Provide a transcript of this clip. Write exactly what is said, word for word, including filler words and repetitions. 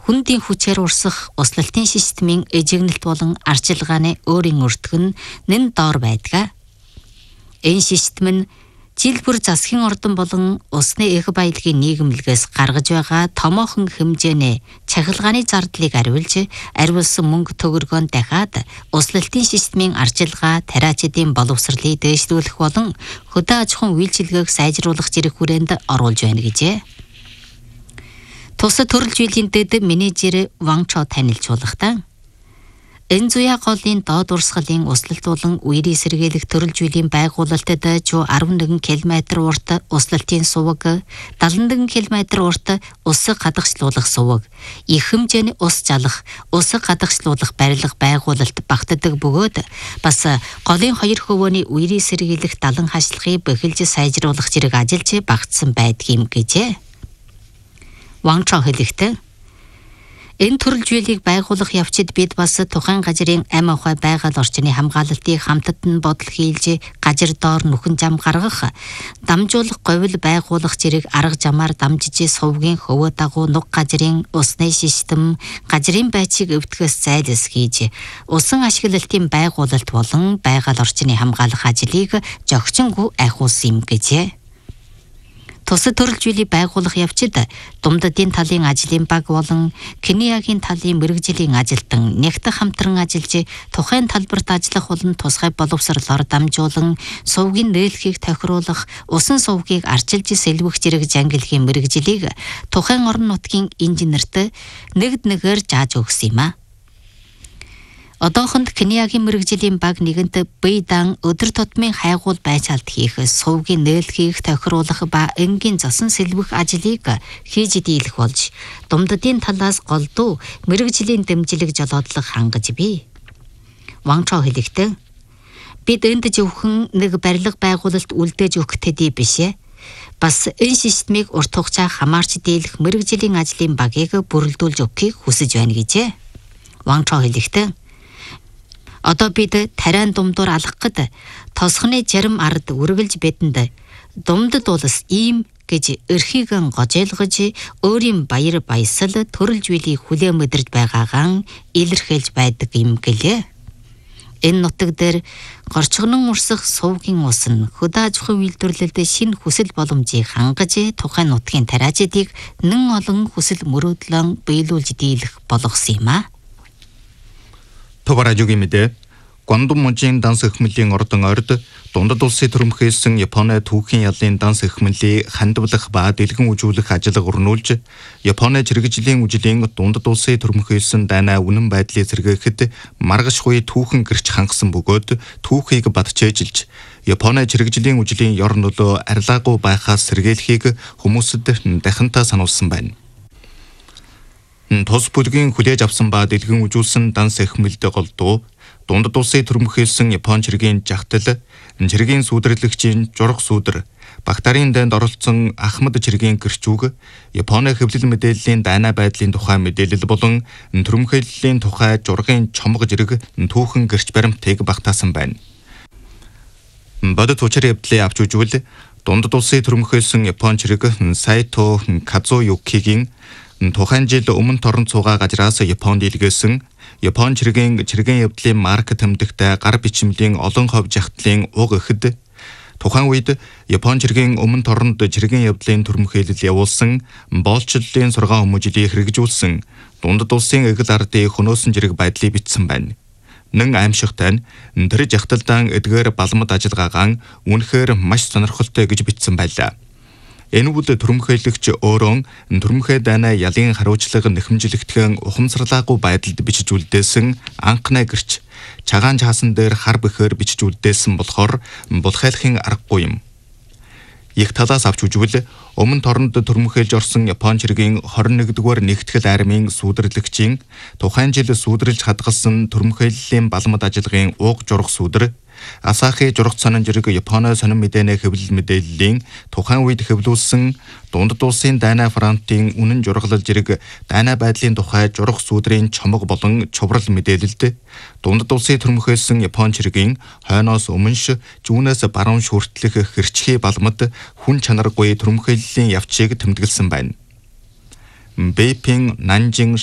хүндийн хүчээр урсах услалтын системийн эжигнэлт болон арчилгааны өөрийн өртөг нь нэн доор байдаг. Энэ систем нь жил бүр засгийн ордон болон усны эх баялагын нийгэмлэгээс гаргаж байгаа томоохон хэмжээний цахилгааны зардлыг ариулж, ариулсан мөнгө төгрөгөнд дахиад услалтын системийн арчилгаа, тариачдын боловсролыг дээшлүүлэх болон хөдөө аж ахуйн үйлчилгээг сайжруулах зэрэг хүрээнд оруулж байна гэжээ. Тусад төрөл жилийн дэд менежер Ван Чо танилцуулахдаа энэ зуя голын доод урсгалын услалт болон үерийн сэргийлэх төрөл жилийн байгуулалтад жоо арван нэгэн километр урт услалтын суваг, далайн нэгэн километр урт усыг хадагчлуулах суваг, их хэмжээний ус залах, усыг хадагчлуулах барилга байгуулалт багтдаг бөгөөд бас голын хоёр хөвөөний үерийн сэргийлэх далан хашлахыг бэхэлж сайжруулах зэрэг ажиллаж багтсан байдгийм гэжээ. Ван Чо хэлэхдээ энэ төрөл жилийг байгуулах явцад бид бас тухайн газрын амь ахуй байгаль орчны хамгаалалтыг хамтад нь бодол хийлж газар доор нүхэн зам гаргах, дамжуулах говьл байгуулах зэрэг арга замаар дамжиж сувгийн хөвөө дагуу нуг газрын усны систем, газрын байцыг өвтгөхөөс зайлс хийж, усан ашиглалтын байгуулалт болон байгаль орчны хамгаалах ажлыг зохицонгүй айхуулсан юм гэжээ. Тусад төрөл жилийг байгуулах явцад Думдадын талын ажлын баг болон Кениягийн талын мэргэжлийн ажилтан нэгт хамтран ажиллаж тухайн талбарт ажиллах болон тусгай боловсролоор дамжуулан сувгийн нээлхийг тохируулах, усан сувгийг арчилж сэлвэх зэрэг зангилгийн мэргэжлийг тухайн орон нутгийн инженерт нэгд нэгээр зааж өгсөн юм а. Одоохонд Кениягийн мэргэжлийн баг нэгэнт бийдан өдөр тутмын хайгуул байцаалт хийх, сувгийн нээлхийг тохируулах ба энгийн засан сэлвэх ажлыг хийж дийлэх болж, Думдадын талаас голдуу мэргэжлийн дэмжлэг жолоодлох хангаж бий. Ван Чо хэлэхдээ бид энд зөвхөн нэг барилга байгуулалт үлдээж өгөх төдий биш ээ. Бас энэ системийг урт хугацаа хамаарч дийлэх мэргэжлийн ажлын багийг бүрэлдүүлж өгөхийг хүсэж байна гэжээ. Ван Чо хэлэхдээ одоо бид тариан думдуур алах гэд тосхны зарим ард үргэлж бидэнд думдад улс ийм гэж эрхийгэн гожойлгож өөрийн баяр баясал төрөл жилийг хүлээн мэдэрж байгаагаан илэрхийлж байдаг юм гэлээ. Энэ нутаг дээр горчгонон урсах сувгийн ус нь хөдөө аж ахуйн үйлдвэрлэлд шинэ хүсэл боломжийг хангаж тухайн нутгийн тариачдыг нэн олон хүсэл мөрөөдлөн биелүүлж дийлэх болгосон юм а. Товаражугийн мэдээ Гуандун мужийн данс эхмэлийн ордон орд дундад улсын төрөмхөөсөн Японы түүхийн ялын данс эхмэлийг хандвалах ба дэлгэн үжүүлэх ажиллагаа өрнүүлж, Японы чирэгжлийн үжлийн дундад улсын төрөмхөөсөн дайнаа үнэн байдлыг сэргээхэд маргашгүй түүхэн гэрч хангасан бөгөөд түүхийг батчээжилж, Японы чирэгжлийн үжлийн ёр нөлөө арилаагүй байхаас сэргийлэхийг хүмүүсд дахинтаа сануулсан байна. Тус бүлгийн хүлээж авсан ба дэлгэн үжүүлсэн данс эхмэлд голдуу дундад улсын төрөмхөөсөн Япон чиргийн жагтал, чиргийн сүйдэрлэгчийн журах сүйдэр, Багтарын дайнд оролцсон Ахмад чиргийн гэрчүүг, Японы хэвлэл мэдээллийн дайнаа байдлын тухай мэдээлэл болон төрөмхөөллийн тухай жургын чомго зэрэг түүхэн гэрч баримтыг багтаасан байна. Бодит учир явдлыг авч үзвэл дундад улсын төрөмхөөсөн Япон чирэг Сайто Казуюкигийн тухайн жил өмнө торон цугаа газраас Японд илгээсэн Япон чиргийн чиргийн явдлын марк тэмдэгтээ гар бичмлийн олон хов жагтлын уг эхэд тухайн үед Япон чиргийн өмнө торонд чиргийн явдлын төрөмхөөлөл явуулсан боолчлолын сургаан хүмүүжлийг хэрэгжүүлсэн дундад улсын эгэл ардын хөнөөсөн жирэг байдлыг бичсэн байна. Нэн аимшигтай нь тэр жагталдан эдгээр балмад ажиллагаагаан үнэхээр маш сонирхолтой гэж бичсэн байлаа. Энэ үл төрөмхөөлөгч өөрөө төрөмхөө дайнаа ялын хариуцлага нэхэмжлэгдэхэн ухамсарлаагүй байдалд бичиж үлдээсэн анхны гэрч чагаан чаасан дээр хар бэхээр бичиж үлдээсэн болохоор булхайлахын аргагүй юм. Их талаас авч үзвэл өмнө торонд төрөмхөөлж орсон Япон чиргийн хорин нэгдүгээр нэгтгэл армийн сүйдэрлэгчийн тухайн жил сүйдэрлж хадгалсан төрөмхөөллийн балмад ажиллагын ууг журах сүйдэр Асахи журах цонон жирэг Японы сонин мэдээний хэвлэл мэдээллийн тухайн үед хэвлүүлсэн дундад улсын дайнаа фронтын үнэн жургалал жирэг дайнаа байдлын тухай журах сүүдрийн чомог болон чуврал мэдээлэлд дундад улсын төрөмхөөсөн Япон чиргийн хойноос өмнөш зүүнээс баруун хүртэлх хэрчхий балмад хүн чанаргүй төрөмхөөллийн явцыг тэмдэглэсэн байна. Бэйпин Нанжин